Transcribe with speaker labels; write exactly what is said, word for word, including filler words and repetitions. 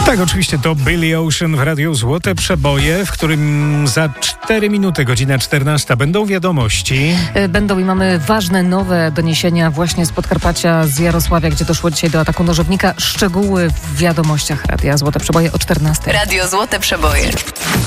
Speaker 1: Tak, oczywiście to Billy Ocean w Radiu Złote Przeboje, w którym za cztery minuty, godzina czternasta, będą wiadomości.
Speaker 2: Będą i mamy ważne, nowe doniesienia właśnie z Podkarpacia, z Jarosławia, gdzie doszło dzisiaj do ataku nożownika. Szczegóły w wiadomościach Radia Złote Przeboje o czternastej.
Speaker 3: Radio Złote Przeboje.